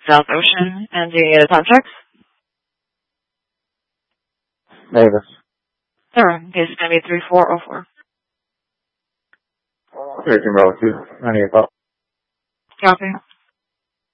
South Ocean. And the time check? Mavis. Sure. Okay, it's going to be 3404. 1302. 98 Copy.